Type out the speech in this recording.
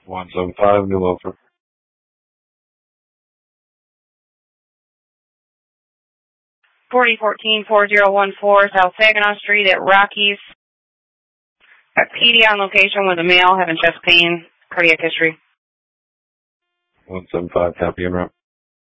175 New Milford. 4014 South Saginaw Street at Rockies. Got PD on location with a male having chest pain, cardiac history. 175, copy and route.